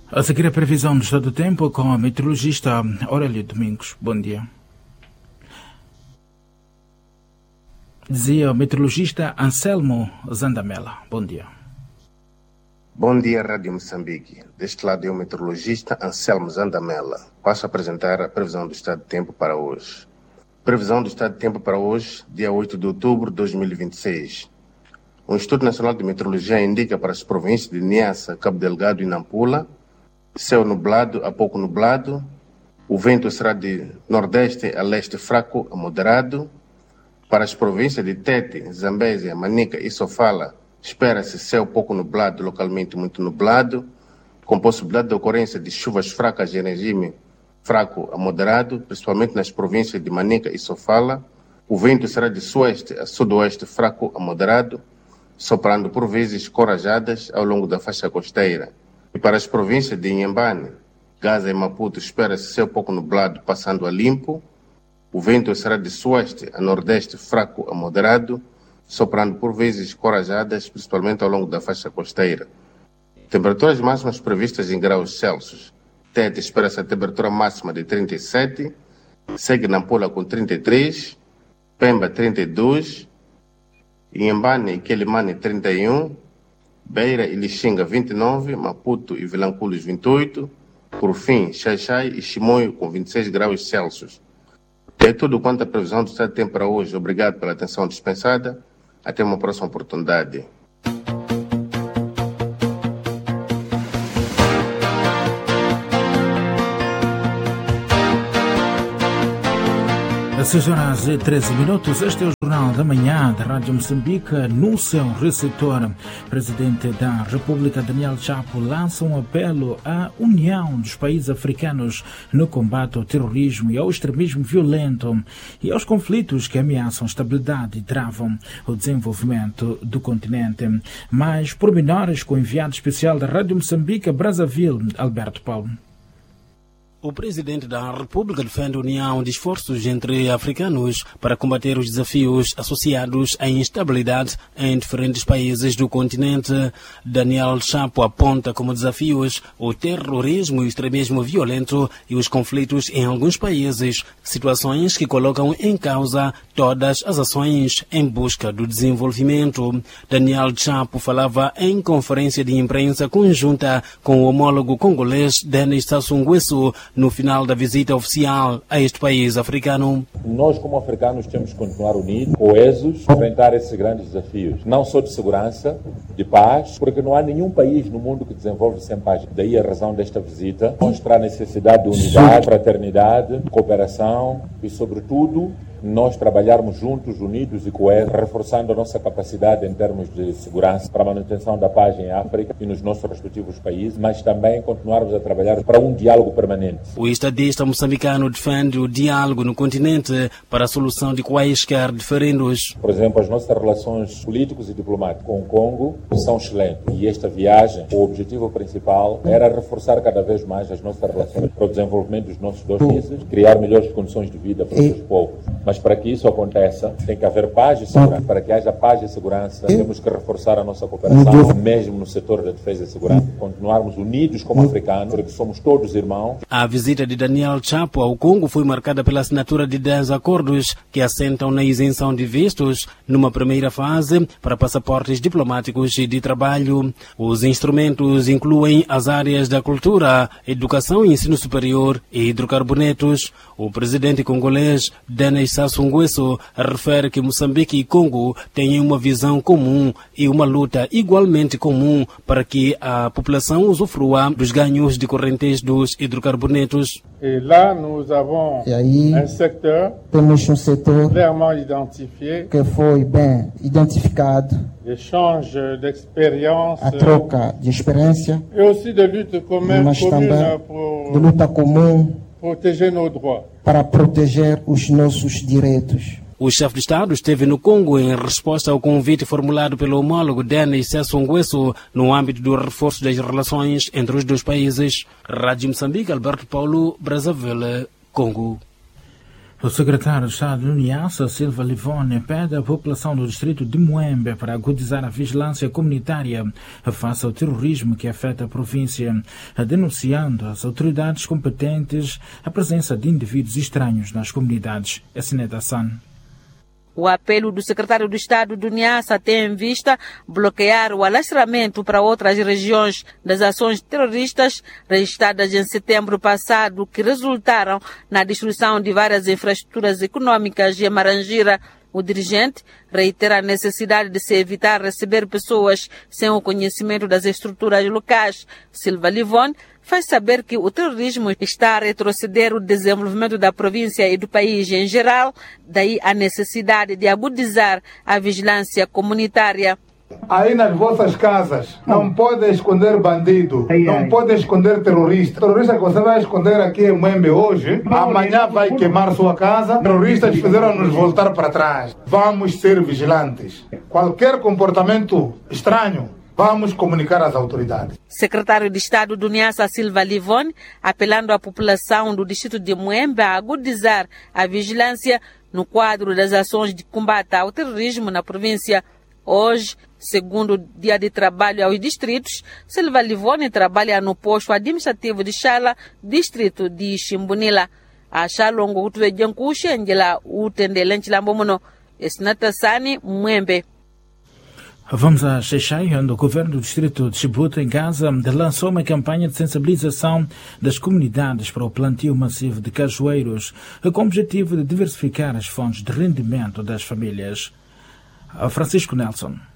A seguir a previsão do estado do tempo com a meteorologista Aurélio Domingos. Bom dia. Dizia o meteorologista Anselmo Zandamela. Bom dia. Bom dia, Rádio Moçambique. Deste lado é o meteorologista Anselmo Zandamela. Passo a apresentar a previsão do estado de tempo para hoje. Previsão do estado de tempo para hoje, dia 8 de outubro de 2026. O Instituto Nacional de Meteorologia indica para as províncias de Niassa, Cabo Delgado e Nampula céu nublado a pouco nublado. O vento será de nordeste a leste fraco a moderado. Para as províncias de Tete, Zambésia, Manica e Sofala, espera-se céu pouco nublado, localmente muito nublado, com possibilidade de ocorrência de chuvas fracas em regime fraco a moderado, principalmente nas províncias de Manica e Sofala. O vento será de sueste a sudoeste fraco a moderado, soprando por vezes corajadas ao longo da faixa costeira. E para as províncias de Inhambane, Gaza e Maputo, espera-se céu pouco nublado, passando a limpo. O vento será de sueste a nordeste fraco a moderado, soprando por vezes corajadas, principalmente ao longo da faixa costeira. Temperaturas máximas previstas em graus Celsius. Tete espera-se a temperatura máxima de 37, segue Nampula com 33, Pemba 32, Inhambane e Quelimane 31, Beira e Lixinga 29, Maputo e Vilanculos 28, por fim, Xai-Xai e Chimoio com 26 graus Celsius. É tudo quanto a previsão do estado de tempo para hoje. Obrigado pela atenção dispensada. Até uma próxima oportunidade. Às 6 horas e 13 minutos, este é o Jornal da Manhã da Rádio Moçambique. No seu receptor, o Presidente da República, Daniel Chapo, lança um apelo à união dos países africanos no combate ao terrorismo e ao extremismo violento e aos conflitos que ameaçam a estabilidade e travam o desenvolvimento do continente. Mais pormenores com o enviado especial da Rádio Moçambique, Brazzaville, Alberto Paulo. O Presidente da República defende a união de esforços entre africanos para combater os desafios associados à instabilidade em diferentes países do continente. Daniel Chapo aponta como desafios o terrorismo e o extremismo violento e os conflitos em alguns países, situações que colocam em causa todas as ações em busca do desenvolvimento. Daniel Chapo falava em conferência de imprensa conjunta com o homólogo congolês Denis Sassou Nguesso no final da visita oficial a este país africano. Nós, como africanos, temos que continuar unidos, coesos, enfrentar esses grandes desafios, não só de segurança, de paz, porque não há nenhum país no mundo que desenvolve sem paz. Daí a razão desta visita, mostrar a necessidade de unidade, fraternidade, cooperação e, sobretudo, nós trabalharmos juntos, unidos e coesos, reforçando a nossa capacidade em termos de segurança para a manutenção da paz em África e nos nossos respectivos países, mas também continuarmos a trabalhar para um diálogo permanente. O estadista moçambicano defende o diálogo no continente para a solução de quaisquer diferendos. Por exemplo, as nossas relações políticas e diplomáticas com o Congo são excelentes e esta viagem, o objetivo principal era reforçar cada vez mais as nossas relações para o desenvolvimento dos nossos dois países, criar melhores condições de vida para os seus povos. Mas para que isso aconteça, tem que haver paz e segurança. Para que haja paz e segurança, temos que reforçar a nossa cooperação, mesmo no setor da defesa e segurança. Continuarmos unidos como africanos, porque somos todos irmãos. A visita de Daniel Chapo ao Congo foi marcada pela assinatura de 10 acordos que assentam na isenção de vistos numa primeira fase para passaportes diplomáticos e de trabalho. Os instrumentos incluem as áreas da cultura, educação e ensino superior e hidrocarbonetos. O presidente congolês Denis Sassou Nguesso refere que Moçambique e Congo têm uma visão comum e uma luta igualmente comum para que a população usufrua dos ganhos decorrentes dos hidrocarbonetos. Et là, nous avons un secteur clairement identifié, que foi bem identificado, d'échange d'expérience, a troca de experiência, et aussi de lutte commune de luta comum protéger nos droits. Para proteger os nossos direitos. O chefe de Estado esteve no Congo em resposta ao convite formulado pelo homólogo Denis Sassou Nguesso no âmbito do reforço das relações entre os dois países. Rádio Moçambique, Alberto Paulo, Brazzaville, Congo. O secretário de Estado do Niassa, Silva Livone, pede à população do distrito de Muembe para agudizar a vigilância comunitária face ao terrorismo que afeta a província, denunciando às autoridades competentes a presença de indivíduos estranhos nas comunidades. É Sineta San. O apelo do secretário de Estado do Niassa tem em vista bloquear o alastramento para outras regiões das ações terroristas registradas em setembro passado, que resultaram na destruição de várias infraestruturas econômicas em Marangira. O dirigente reitera a necessidade de se evitar receber pessoas sem o conhecimento das estruturas locais. Silva Livone faz saber que o terrorismo está a retroceder o desenvolvimento da província e do país em geral, daí a necessidade de agudizar a vigilância comunitária. Aí nas vossas casas não podem esconder bandido, não podem esconder terrorista. Terrorista que você vai esconder aqui em Muembe hoje, amanhã vai queimar sua casa. Terroristas fizeram-nos voltar para trás. Vamos ser vigilantes. Qualquer comportamento estranho, vamos comunicar às autoridades. Secretário de Estado do Niassa, Silva Livone, apelando à população do distrito de Muembe a agudizar a vigilância no quadro das ações de combate ao terrorismo na província. Hoje, segundo dia de trabalho aos distritos, Silva Livone trabalha no posto administrativo de Chala, distrito de Chimbunila. A Chalongo Utuvejankushi, Angela Utendelente Lambomono, Esnatasani, Muembe. Vamos a Xeixai, onde o governo do distrito de Chibuta, em Gaza, lançou uma campanha de sensibilização das comunidades para o plantio massivo de cajueiros, com o objetivo de diversificar as fontes de rendimento das famílias. Francisco Nelson.